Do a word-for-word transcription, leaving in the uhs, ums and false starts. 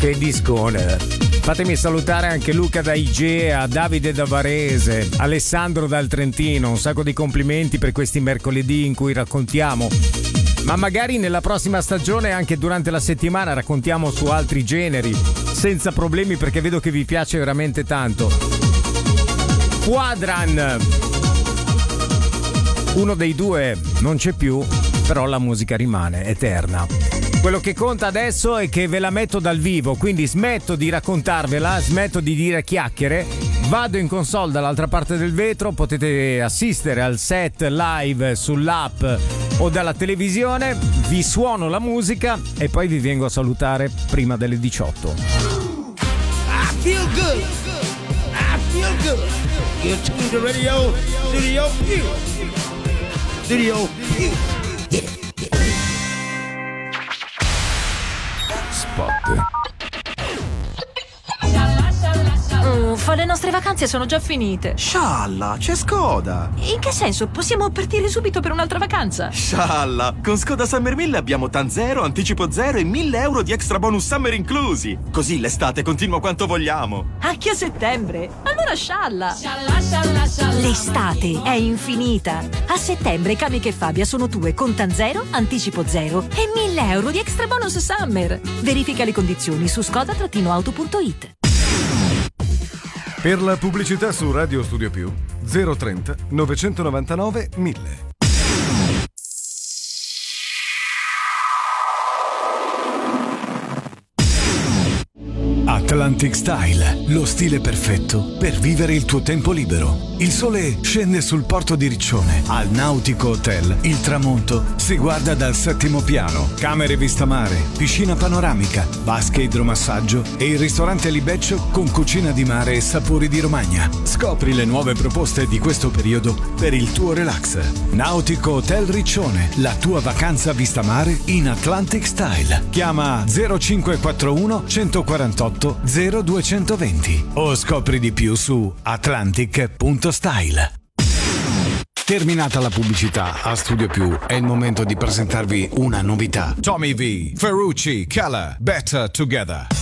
Che discone. Fatemi salutare anche Luca da Igea, Davide da Varese, Alessandro dal Trentino. Un sacco di complimenti per questi mercoledì in cui raccontiamo. Ma magari nella prossima stagione, anche durante la settimana, raccontiamo su altri generi, senza problemi, perché vedo che vi piace veramente tanto. Quadran, uno dei due non c'è più, però la musica rimane eterna. Quello che conta adesso è che ve la metto dal vivo, quindi smetto di raccontarvela, smetto di dire chiacchiere, vado in console dall'altra parte del vetro, potete assistere al set live sull'app o dalla televisione, vi suono la musica e poi vi vengo a salutare prima delle diciotto. I feel good. I feel good. You're tuned to Radio Studio Q. Studio Q. Get it. Spot. Uffa, le nostre vacanze sono già finite. Scialla, c'è Skoda. In che senso? Possiamo partire subito per un'altra vacanza? Scialla, con Skoda Summer mille abbiamo TAN zero, anticipo zero e mille euro di extra bonus summer inclusi. Così l'estate continua quanto vogliamo. Anche a settembre? Allora scialla. L'estate è infinita. A settembre Kamiq e Fabia sono tue con TAN zero, anticipo zero e mille euro di extra bonus summer. Verifica le condizioni su skoda auto punto it. Per la pubblicità su Radio Studio Più zero trenta novecentonovantanove mille. Atlantic Style, lo stile perfetto per vivere il tuo tempo libero. Il sole scende sul porto di Riccione. Al Nautico Hotel il tramonto si guarda dal settimo piano. Camere vista mare, piscina panoramica, vasche idromassaggio e il ristorante Libeccio con cucina di mare e sapori di Romagna. Scopri le nuove proposte di questo periodo per il tuo relax. Nautico Hotel Riccione, la tua vacanza vista mare in Atlantic Style. Chiama zero cinque quattro uno centoquarantotto zero duecentoventi o scopri di più su atlantic punto style. Terminata la pubblicità, a Studio Più è il momento di presentarvi una novità. Tommy V, Ferrucci, Color, Better Together.